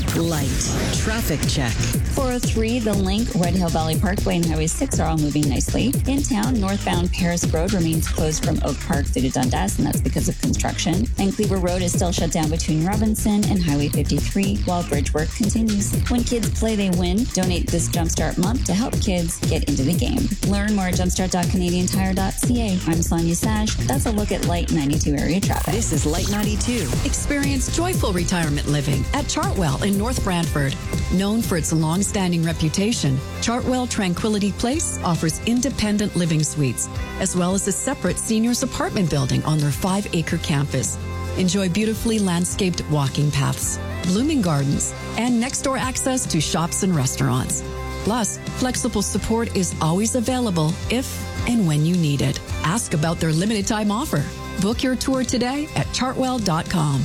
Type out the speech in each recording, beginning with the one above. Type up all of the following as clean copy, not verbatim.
Light traffic check. 403, The Link, Red Hill Valley Parkway, and Highway 6 are all moving nicely. In town, northbound Paris Road remains closed from Oak Park through to Dundas, and that's because of construction. And Cleaver Road is still shut down between Robinson and Highway 53 while bridge work continues. When kids play, they win. Donate this Jumpstart month to help kids get into the game. Learn more at jumpstart.canadiantire.ca. I'm Sonia Sash. That's a look at Light 92 area traffic. This is Light 92. Experience joyful retirement living at Chartwell in North Brantford. Known for its long-standing reputation, Chartwell Tranquility Place offers independent living suites, as well as a separate seniors apartment building on their 5-acre campus. Enjoy beautifully landscaped walking paths, blooming gardens, and next-door access to shops and restaurants. Plus, flexible support is always available if and when you need it. Ask about their limited-time offer. Book your tour today at chartwell.com.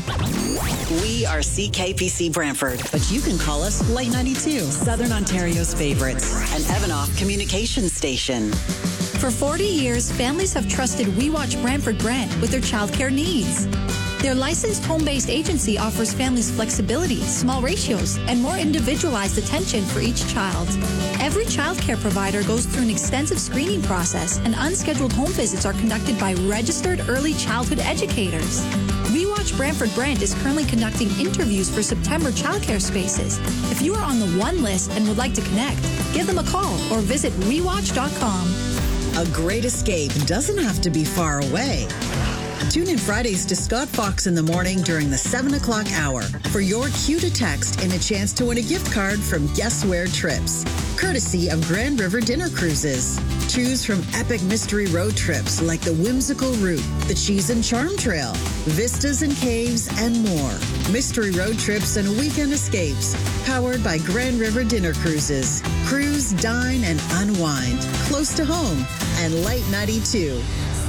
We are CKPC Brantford, but you can call us Light 92, Southern Ontario's favorites, an Evanoff communication station. For 40 years, families have trusted We Watch Brantford brand with their childcare needs. Their licensed home-based agency offers families flexibility, small ratios, and more individualized attention for each child. Every childcare provider goes through an extensive screening process, and unscheduled home visits are conducted by registered early childhood educators. We Watch Brantford Brant is currently conducting interviews for September childcare spaces. If you are on the one list and would like to connect, give them a call or visit wewatch.com. A great escape doesn't have to be far away. Tune in Fridays to Scott Fox in the morning during the 7 o'clock hour for your cue to text and a chance to win a gift card from Guess Where Trips, courtesy of Grand River Dinner Cruises. Choose from epic mystery road trips like the Whimsical Route, the Cheese and Charm Trail, vistas and caves, and more. Mystery road trips and weekend escapes powered by Grand River Dinner Cruises. Cruise, dine, and unwind close to home and Light 92.